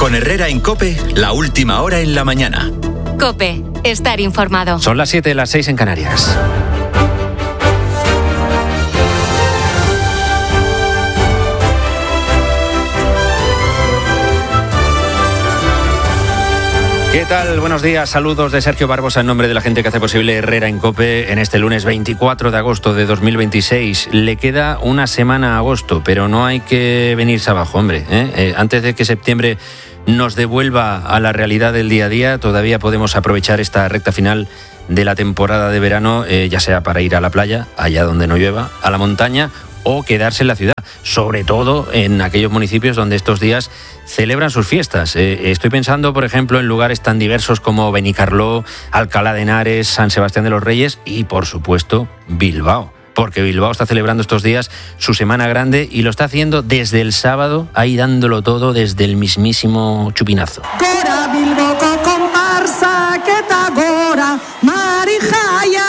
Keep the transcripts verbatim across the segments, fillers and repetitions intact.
Con Herrera en COPE, la última hora en la mañana. COPE, estar informado. Son las siete, las seis en Canarias. ¿Qué tal? Buenos días, saludos de Sergio Barbosa en nombre de la gente que hace posible Herrera en COPE en este lunes veinticuatro de agosto de dos mil veintiséis. Le queda una semana a agosto, pero no hay que venirse abajo, hombre. ¿eh? Eh, antes de que septiembre nos devuelva a la realidad del día a día, todavía podemos aprovechar esta recta final de la temporada de verano, eh, ya sea para ir a la playa, allá donde no llueva, a la montaña o quedarse en la ciudad, sobre todo en aquellos municipios donde estos días celebran sus fiestas. Eh, estoy pensando, por ejemplo, en lugares tan diversos como Benicarló, Alcalá de Henares, San Sebastián de los Reyes y, por supuesto, Bilbao. Porque Bilbao está celebrando estos días su Semana Grande y lo está haciendo desde el sábado, ahí dándolo todo desde el mismísimo chupinazo. Cora Bilbo comparsa que tagora Marijaya.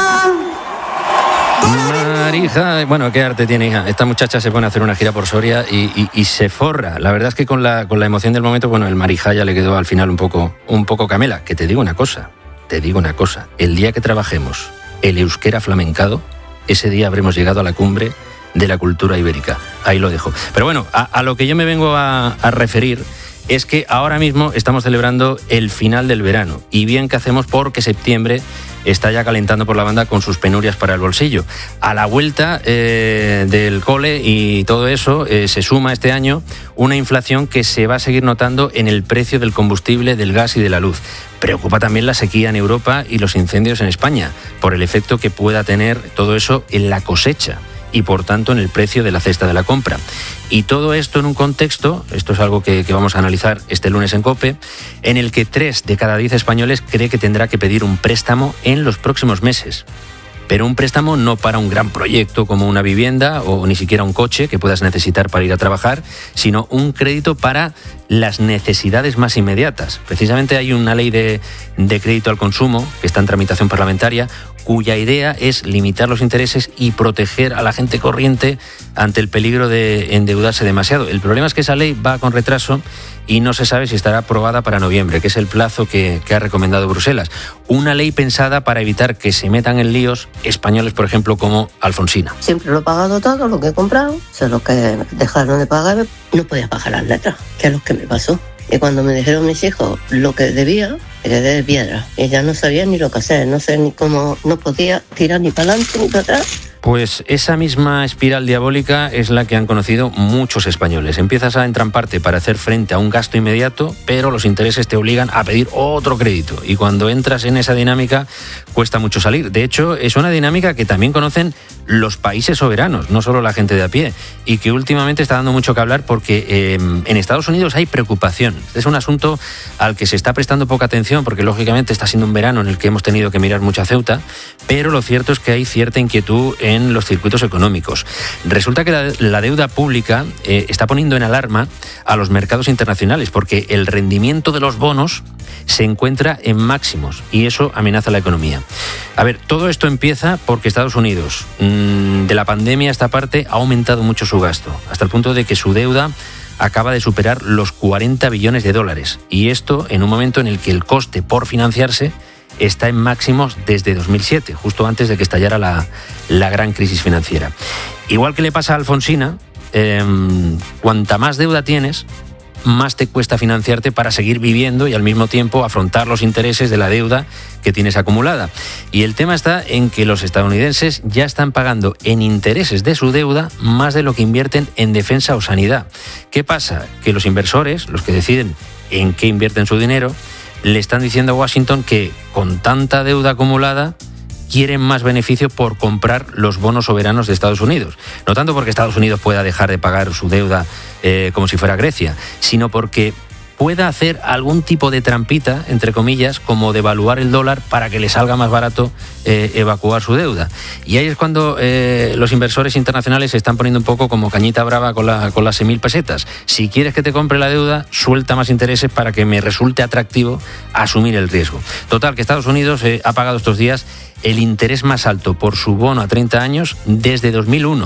Marija, bueno, qué arte tiene, hija. Esta muchacha se pone a hacer una gira por Soria y, y, y se forra. La verdad es que con la, con la emoción del momento, bueno, el Marijaya le quedó al final un poco, un poco camela. Que te digo una cosa, te digo una cosa. El día que trabajemos el euskera flamencado, ese día habremos llegado a la cumbre de la cultura ibérica. Ahí lo dejo. Pero bueno, a, a lo que yo me vengo a, a referir es que ahora mismo estamos celebrando el final del verano. Y bien que hacemos porque septiembre está ya calentando por la banda con sus penurias para el bolsillo. A la vuelta eh, del cole y todo eso eh, se suma este año una inflación que se va a seguir notando en el precio del combustible, del gas y de la luz. Preocupa también la sequía en Europa y los incendios en España, por el efecto que pueda tener todo eso en la cosecha y por tanto en el precio de la cesta de la compra. Y todo esto en un contexto, esto es algo que, que vamos a analizar este lunes en COPE, en el que tres de cada diez españoles cree que tendrá que pedir un préstamo en los próximos meses. Pero un préstamo no para un gran proyecto como una vivienda o ni siquiera un coche que puedas necesitar para ir a trabajar, sino un crédito para las necesidades más inmediatas. Precisamente hay una ley de, de crédito al consumo que está en tramitación parlamentaria, cuya idea es limitar los intereses y proteger a la gente corriente ante el peligro de endeudarse demasiado. El problema es que esa ley va con retraso y no se sabe si estará aprobada para noviembre, que es el plazo que, que ha recomendado Bruselas. Una ley pensada para evitar que se metan en líos españoles, por ejemplo, como Alfonsina. Siempre lo he pagado todo, lo que he comprado, o sea, lo que dejaron de pagar, no podía pagar las letras, que es lo que me pasó. Y cuando me dijeron mis hijos lo que debía, me quedé de piedra. Y ya no sabía ni lo que hacer, no sé ni cómo, no podía tirar ni para adelante ni para atrás. Pues esa misma espiral diabólica es la que han conocido muchos españoles. Empiezas a entramparte para hacer frente a un gasto inmediato, pero los intereses te obligan a pedir otro crédito. Y cuando entras en esa dinámica, cuesta mucho salir. De hecho, es una dinámica que también conocen los países soberanos, no solo la gente de a pie, y que últimamente está dando mucho que hablar porque eh, en Estados Unidos hay preocupación. Es un asunto al que se está prestando poca atención porque, lógicamente, está siendo un verano en el que hemos tenido que mirar mucha Ceuta, pero lo cierto es que hay cierta inquietud en en los circuitos económicos. Resulta que la, la deuda pública eh, está poniendo en alarma a los mercados internacionales porque el rendimiento de los bonos se encuentra en máximos y eso amenaza la economía. A ver, todo esto empieza porque Estados Unidos, mmm, de la pandemia a esta parte, ha aumentado mucho su gasto, hasta el punto de que su deuda acaba de superar los cuarenta billones de dólares. Y esto en un momento en el que el coste por financiarse está en máximos desde dos mil siete, justo antes de que estallara la, la gran crisis financiera. Igual que le pasa a Alfonsina, eh, cuanta más deuda tienes, más te cuesta financiarte para seguir viviendo y al mismo tiempo afrontar los intereses de la deuda que tienes acumulada. Y el tema está en que los estadounidenses ya están pagando en intereses de su deuda más de lo que invierten en defensa o sanidad. ¿Qué pasa? Que los inversores, los que deciden en qué invierten su dinero, le están diciendo a Washington que con tanta deuda acumulada quieren más beneficio por comprar los bonos soberanos de Estados Unidos. No tanto porque Estados Unidos pueda dejar de pagar su deuda eh, como si fuera Grecia, sino porque pueda hacer algún tipo de trampita, entre comillas, como devaluar el dólar para que le salga más barato eh, evacuar su deuda. Y ahí es cuando eh, los inversores internacionales se están poniendo un poco como cañita brava con, la, con las seis mil pesetas. Si quieres que te compre la deuda, suelta más intereses para que me resulte atractivo asumir el riesgo. Total, que Estados Unidos eh, ha pagado estos días el interés más alto por su bono a treinta años desde dos mil uno.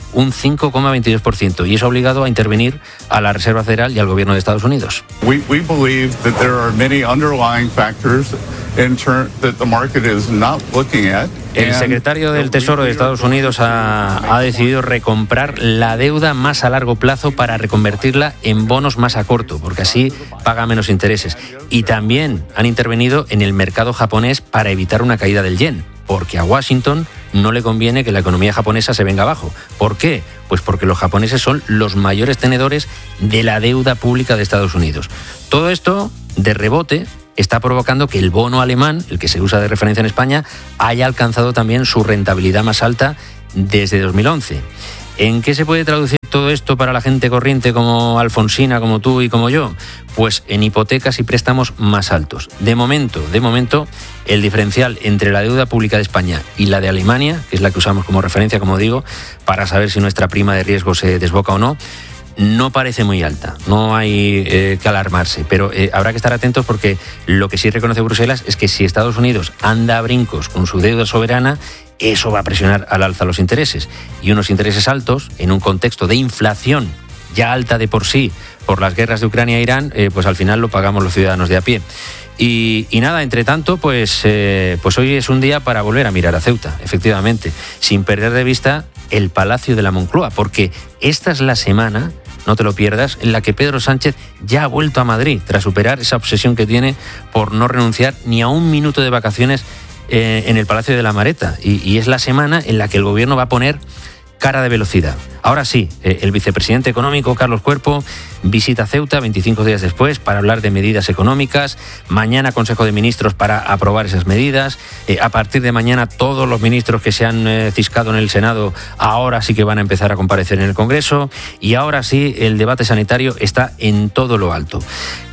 un cinco coma veintidós por ciento, y eso ha obligado a intervenir a la Reserva Federal y al gobierno de Estados Unidos. We, we believe that there are many underlying factors in turn that the market is not looking at. El secretario del Tesoro de Estados Unidos ha, ha decidido recomprar la deuda más a largo plazo para reconvertirla en bonos más a corto, porque así paga menos intereses. Y también han intervenido en el mercado japonés para evitar una caída del yen, porque a Washington no le conviene que la economía japonesa se venga abajo. ¿Por qué? Pues porque los japoneses son los mayores tenedores de la deuda pública de Estados Unidos. Todo esto, de rebote, está provocando que el bono alemán, el que se usa de referencia en España, haya alcanzado también su rentabilidad más alta desde dos mil once. ¿En qué se puede traducir todo esto para la gente corriente como Alfonsina, como tú y como yo? Pues en hipotecas y préstamos más altos. De momento, de momento, el diferencial entre la deuda pública de España y la de Alemania, que es la que usamos como referencia, como digo, para saber si nuestra prima de riesgo se desboca o no, no parece muy alta, no hay eh, que alarmarse, pero eh, habrá que estar atentos porque lo que sí reconoce Bruselas es que si Estados Unidos anda a brincos con su deuda soberana, eso va a presionar al alza los intereses. Y unos intereses altos, en un contexto de inflación ya alta de por sí por las guerras de Ucrania e Irán, eh, pues al final lo pagamos los ciudadanos de a pie. Y, y nada, entre tanto, pues, eh, pues hoy es un día para volver a mirar a Ceuta, efectivamente, sin perder de vista el Palacio de la Moncloa, porque esta es la semana, no te lo pierdas, en la que Pedro Sánchez ya ha vuelto a Madrid tras superar esa obsesión que tiene por no renunciar ni a un minuto de vacaciones eh, en el Palacio de la Mareta. Y, y es la semana en la que el gobierno va a poner cara de velocidad. Ahora sí, eh, el vicepresidente económico, Carlos Cuerpo, visita Ceuta veinticinco días después para hablar de medidas económicas. Mañana Consejo de Ministros para aprobar esas medidas. Eh, a partir de mañana todos los ministros que se han eh, ciscado en el Senado ahora sí que van a empezar a comparecer en el Congreso. Y ahora sí, el debate sanitario está en todo lo alto.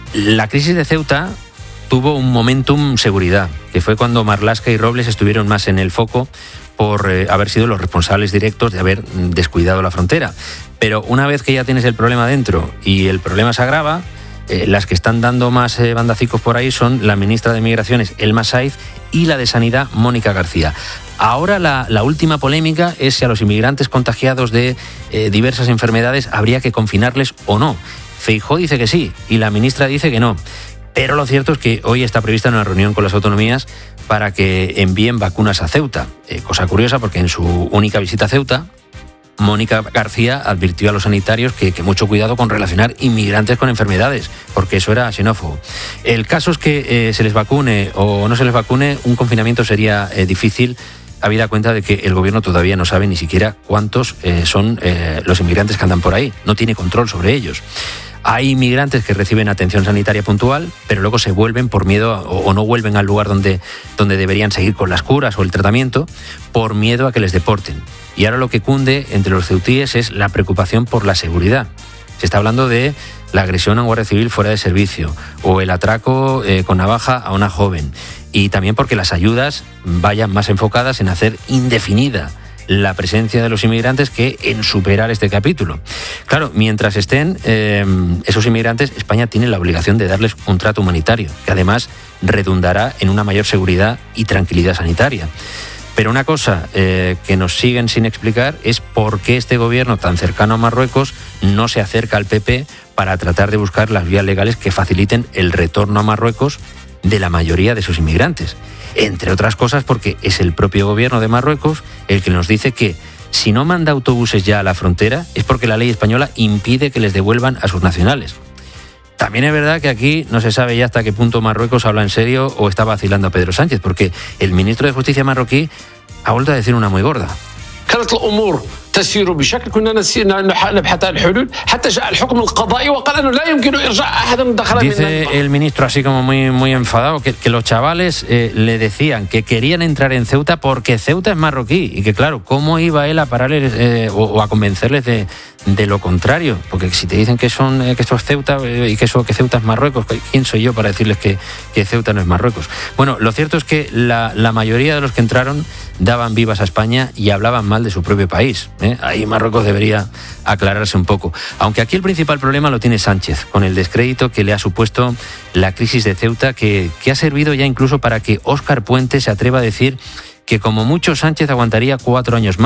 La crisis de Ceuta tuvo un momentum seguridad, que fue cuando Marlaska y Robles estuvieron más en el foco por eh, haber sido los responsables directos de haber descuidado la frontera. Pero una vez que ya tienes el problema dentro y el problema se agrava, eh, las que están dando más eh, bandacicos por ahí son la ministra de Migraciones, Elma Saiz, y la de Sanidad, Mónica García. Ahora la, la última polémica es si a los inmigrantes contagiados de eh, diversas enfermedades habría que confinarles o no. Feijóo dice que sí y la ministra dice que no. Pero lo cierto es que hoy está prevista una reunión con las autonomías para que envíen vacunas a Ceuta. Eh, cosa curiosa porque en su única visita a Ceuta, Mónica García advirtió a los sanitarios que, que mucho cuidado con relacionar inmigrantes con enfermedades, porque eso era xenófobo. El caso es que eh, se les vacune o no se les vacune, un confinamiento sería eh, difícil, habida cuenta de que el gobierno todavía no sabe ni siquiera cuántos eh, son eh, los inmigrantes que andan por ahí. No tiene control sobre ellos. Hay inmigrantes que reciben atención sanitaria puntual, pero luego se vuelven por miedo a, o, o no vuelven al lugar donde, donde deberían seguir con las curas o el tratamiento por miedo a que les deporten. Y ahora lo que cunde entre los ceutíes es la preocupación por la seguridad. Se está hablando de la agresión a un guardia civil fuera de servicio o el atraco eh, con navaja a una joven. Y también porque las ayudas vayan más enfocadas en hacer indefinida la presencia de los inmigrantes que en superar este capítulo. Claro, mientras estén eh, esos inmigrantes, España tiene la obligación de darles un trato humanitario, que además redundará en una mayor seguridad y tranquilidad sanitaria. Pero una cosa eh, que nos siguen sin explicar es por qué este gobierno tan cercano a Marruecos no se acerca al P P para tratar de buscar las vías legales que faciliten el retorno a Marruecos de la mayoría de sus inmigrantes. Entre otras cosas porque es el propio gobierno de Marruecos el que nos dice que si no manda autobuses ya a la frontera es porque la ley española impide que les devuelvan a sus nacionales. También es verdad que aquí no se sabe ya hasta qué punto Marruecos habla en serio o está vacilando a Pedro Sánchez, porque el ministro de Justicia marroquí ha vuelto a decir una muy gorda. كانت الأمور تسير بشكل كنا نبحث عن الحلول حتى جاء الحكم القضائي وقال أنه لا يمكن إرجاع أحد دخل. Dice el ministro así como muy, muy enfadado que, que los chavales eh, le decían que querían entrar en Ceuta porque Ceuta es marroquí y que claro, ¿cómo iba él a pararles eh, o, o a convencerles de, de lo contrario? Porque si te dicen que son eh, que esto es Ceuta eh, y que, eso, que Ceuta es Marruecos, ¿quién soy yo para decirles que, que Ceuta no es Marruecos? Bueno, lo cierto es que la, la mayoría de los que entraron daban vivas a España y hablaban mal de su propio país, ¿eh? Ahí Marruecos debería aclararse un poco. Aunque aquí el principal problema lo tiene Sánchez, con el descrédito que le ha supuesto la crisis de Ceuta, que, que ha servido ya incluso para que Óscar Puente se atreva a decir que como mucho Sánchez aguantaría cuatro años más,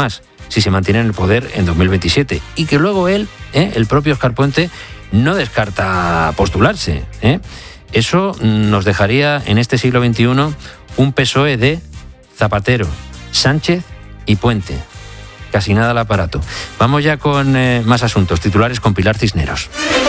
si se mantiene en el poder en dos mil veintisiete. Y que luego él, ¿eh? el propio Óscar Puente, no descarta postularse. ¿eh? Eso nos dejaría en este siglo veintiuno un P S O E de Zapatero, Sánchez y Puente. Casi nada al aparato. Vamos ya con eh, más asuntos. Titulares con Pilar Cisneros.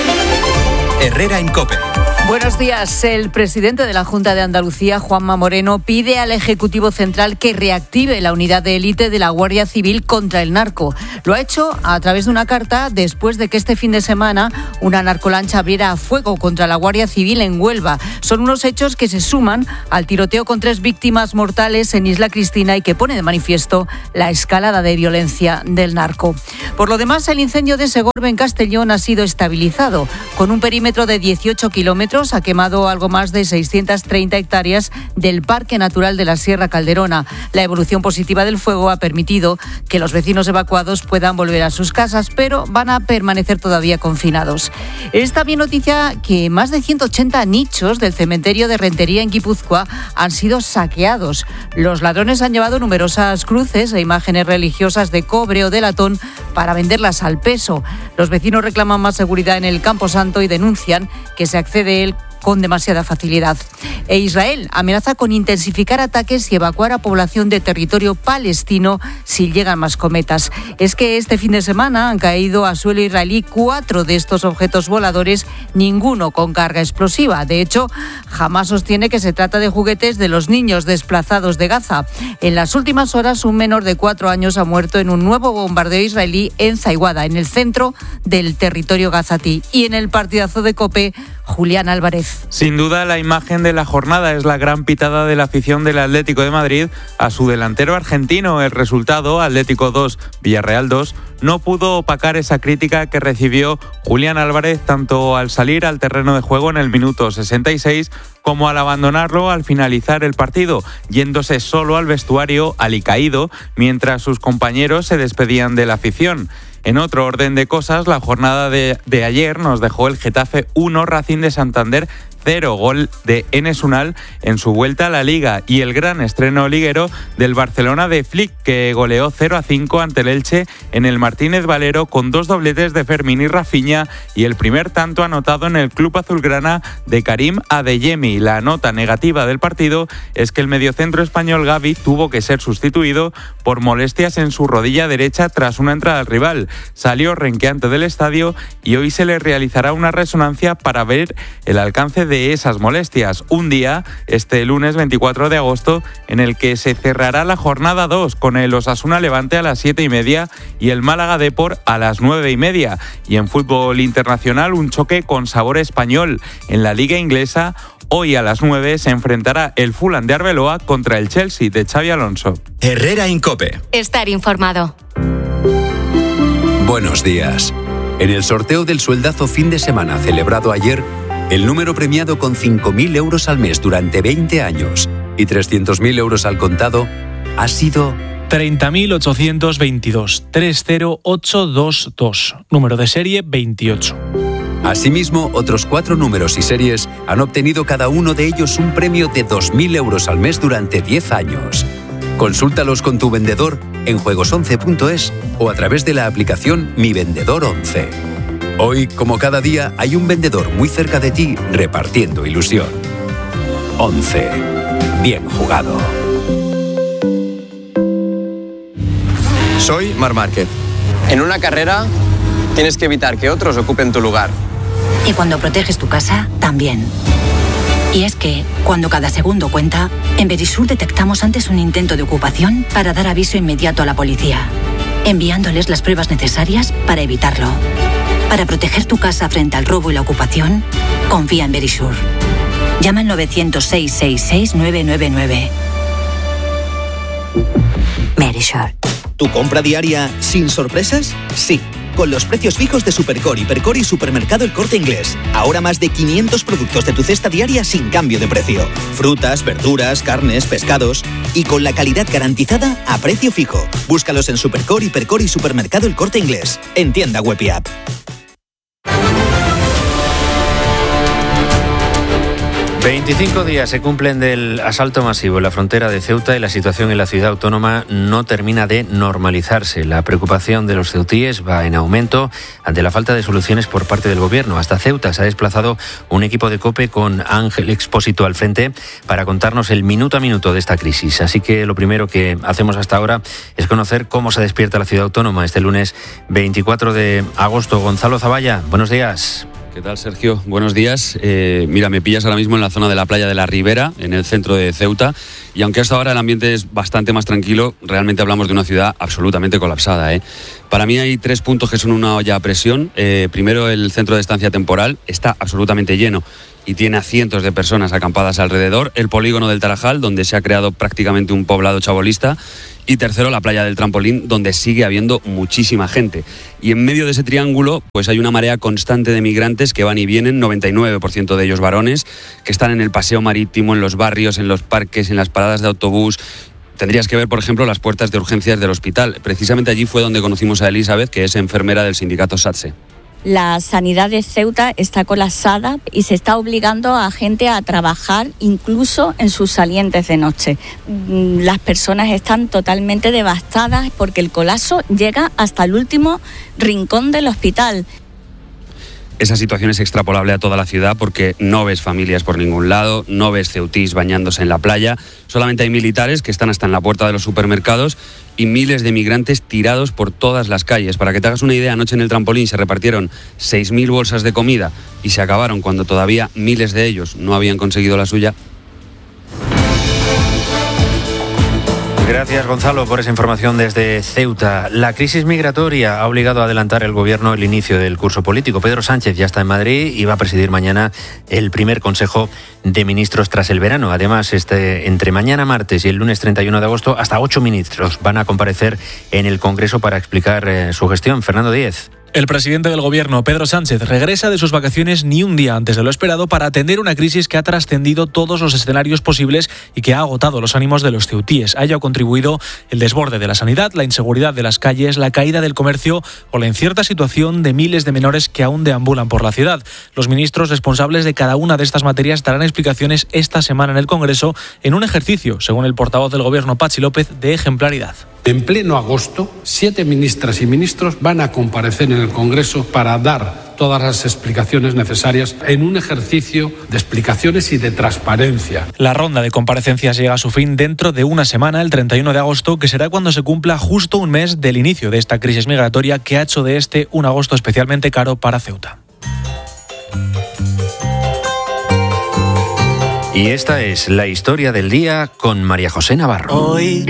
Herrera en COPE. Buenos días. El presidente de la Junta de Andalucía, Juanma Moreno, pide al Ejecutivo Central que reactive la unidad de élite de la Guardia Civil contra el narco. Lo ha hecho a través de una carta después de que este fin de semana una narcolancha abriera a fuego contra la Guardia Civil en Huelva. Son unos hechos que se suman al tiroteo con tres víctimas mortales en Isla Cristina y que pone de manifiesto la escalada de violencia del narco. Por lo demás, el incendio de Segorbe en Castellón ha sido estabilizado. Con un perímetro de dieciocho kilómetros ha quemado algo más de seiscientas treinta hectáreas del Parque Natural de la Sierra Calderona. La evolución positiva del fuego ha permitido que los vecinos evacuados puedan volver a sus casas, pero van a permanecer todavía confinados. Es también noticia que más de ciento ochenta nichos del cementerio de Rentería en Guipúzcoa han sido saqueados. Los ladrones han llevado numerosas cruces e imágenes religiosas de cobre o de latón para venderlas al peso. Los vecinos reclaman más seguridad en el Camposanto y denuncian que se accede a él con demasiada facilidad. E Israel amenaza con intensificar ataques y evacuar a población de territorio palestino si llegan más cometas. Es que este fin de semana han caído a suelo israelí cuatro de estos objetos voladores, ninguno con carga explosiva. De hecho, Hamás sostiene que se trata de juguetes de los niños desplazados de Gaza. En las últimas horas, un menor de cuatro años ha muerto en un nuevo bombardeo israelí en Zaiguada, en el centro del territorio gazatí. Y en el partidazo de COPE, Julián Álvarez. Sin duda, la imagen de la jornada es la gran pitada de la afición del Atlético de Madrid a su delantero argentino. El resultado, Atlético dos, Villarreal dos, no pudo opacar esa crítica que recibió Julián Álvarez tanto al salir al terreno de juego en el minuto sesenta y seis como al abandonarlo al finalizar el partido, yéndose solo al vestuario alicaído mientras sus compañeros se despedían de la afición. En otro orden de cosas, la jornada de, de ayer nos dejó el Getafe uno, Racing de Santander cero, gol de Enes Unal en su vuelta a la Liga, y el gran estreno liguero del Barcelona de Flick, que goleó cero a cinco ante el Elche en el Martínez Valero con dos dobletes de Fermín y Rafinha y el primer tanto anotado en el club azulgrana de Karim Adeyemi. La nota negativa del partido es que el mediocentro español Gavi tuvo que ser sustituido por molestias en su rodilla derecha tras una entrada al rival. Salió renqueante del estadio y hoy se le realizará una resonancia para ver el alcance de de esas molestias. Un día, este lunes veinticuatro de agosto, en el que se cerrará la jornada dos con el Osasuna Levante a las siete y media y el Málaga Depor a las nueve y media. Y en fútbol internacional, un choque con sabor español. En la Liga Inglesa, hoy a las nueve se enfrentará el Fulham de Arbeloa contra el Chelsea de Xabi Alonso. Herrera en COPE. Estar informado. Buenos días. En el sorteo del sueldazo fin de semana celebrado ayer, el número premiado con cinco mil euros al mes durante veinte años y trescientos mil euros al contado ha sido treinta mil ochocientos veintidós, tres cero ocho dos dos, número de serie veintiocho. Asimismo, otros cuatro números y series han obtenido cada uno de ellos un premio de dos mil euros al mes durante diez años. Consúltalos con tu vendedor en juegos once punto es o a través de la aplicación Mi Vendedor once. Hoy, como cada día, hay un vendedor muy cerca de ti repartiendo ilusión. once. Bien jugado. Soy Marc Márquez. En una carrera tienes que evitar que otros ocupen tu lugar. Y cuando proteges tu casa, también. Y es que, cuando cada segundo cuenta, en Verisur detectamos antes un intento de ocupación para dar aviso inmediato a la policía, enviándoles las pruebas necesarias para evitarlo. Para proteger tu casa frente al robo y la ocupación, confía en Verisur. Llama al novecientos seis seis seis nueve nueve nueve. Verisur. ¿Tu compra diaria sin sorpresas? Sí. Con los precios fijos de Supercore, Hipercore y Supermercado El Corte Inglés. Ahora más de quinientos productos de tu cesta diaria sin cambio de precio. Frutas, verduras, carnes, pescados. Y con la calidad garantizada a precio fijo. Búscalos en Supercore, Hipercore y Supermercado El Corte Inglés. En tienda web y app. veinticinco días se cumplen del asalto masivo en la frontera de Ceuta y la situación en la ciudad autónoma no termina de normalizarse. La preocupación de los ceutíes va en aumento ante la falta de soluciones por parte del gobierno. Hasta Ceuta se ha desplazado un equipo de COPE con Ángel Expósito al frente para contarnos el minuto a minuto de esta crisis. Así que lo primero que hacemos hasta ahora es conocer cómo se despierta la ciudad autónoma este lunes veinticuatro de agosto. Gonzalo Zavalla, buenos días. ¿Qué tal, Sergio? Buenos días. Eh, mira, me pillas ahora mismo en la zona de la playa de la Ribera, en el centro de Ceuta, y aunque hasta ahora el ambiente es bastante más tranquilo, realmente hablamos de una ciudad absolutamente colapsada, ¿eh? Para mí hay tres puntos que son una olla a presión. Eh, primero, el centro de estancia temporal está absolutamente lleno y tiene a cientos de personas acampadas alrededor. El polígono del Tarajal, donde se ha creado prácticamente un poblado chabolista. Y tercero, la playa del Trampolín, donde sigue habiendo muchísima gente. Y en medio de ese triángulo, pues hay una marea constante de migrantes que van y vienen, noventa y nueve por ciento de ellos varones, que están en el paseo marítimo, en los barrios, en los parques, en las paradas de autobús. Tendrías que ver, por ejemplo, las puertas de urgencias del hospital. Precisamente allí fue donde conocimos a Elizabeth, que es enfermera del sindicato SATSE. La sanidad de Ceuta está colapsada y se está obligando a gente a trabajar incluso en sus salientes de noche. Las personas están totalmente devastadas porque el colapso llega hasta el último rincón del hospital. Esa situación es extrapolable a toda la ciudad porque no ves familias por ningún lado, no ves ceutís bañándose en la playa, solamente hay militares que están hasta en la puerta de los supermercados y miles de migrantes tirados por todas las calles. Para que te hagas una idea, anoche en el Trampolín se repartieron seis mil bolsas de comida y se acabaron cuando todavía miles de ellos no habían conseguido la suya. Gracias, Gonzalo, por esa información desde Ceuta. La crisis migratoria ha obligado a adelantar el gobierno el inicio del curso político. Pedro Sánchez ya está en Madrid y va a presidir mañana el primer Consejo de Ministros tras el verano. Además, este, entre mañana martes y el lunes treinta y uno de agosto, hasta ocho ministros van a comparecer en el Congreso para explicar eh, su gestión. Fernando Díez. El presidente del gobierno, Pedro Sánchez, regresa de sus vacaciones ni un día antes de lo esperado para atender una crisis que ha trascendido todos los escenarios posibles y que ha agotado los ánimos de los ceutíes. A ello ha contribuido el desborde de la sanidad, la inseguridad de las calles, la caída del comercio o la incierta situación de miles de menores que aún deambulan por la ciudad. Los ministros responsables de cada una de estas materias darán explicaciones esta semana en el Congreso en un ejercicio, según el portavoz del gobierno, Patxi López, de ejemplaridad. En pleno agosto, siete ministras y ministros van a comparecer en el Congreso para dar todas las explicaciones necesarias en un ejercicio de explicaciones y de transparencia. La ronda de comparecencias llega a su fin dentro de una semana, el treinta y uno de agosto, que será cuando se cumpla justo un mes del inicio de esta crisis migratoria que ha hecho de este un agosto especialmente caro para Ceuta. Y esta es la historia del día con María José Navarro. Hoy